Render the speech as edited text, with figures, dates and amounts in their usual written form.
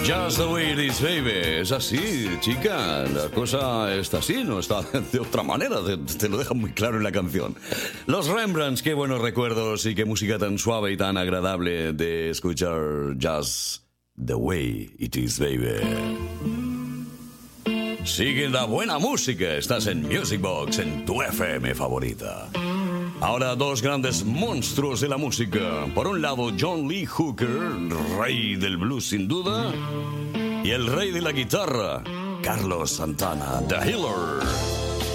Just the way it is, baby. Es así, chica. La cosa está así, no está de otra manera. Te lo dejan muy claro en la canción. Los Rembrandts, qué buenos recuerdos y qué música tan suave y tan agradable de escuchar. Just the way it is, baby. Sigue la buena música. Estás en Music Box, en tu FM favorita. Ahora dos grandes monstruos de la música. Por un lado, John Lee Hooker, rey del blues sin duda, y el rey de la guitarra, Carlos Santana, The Healer.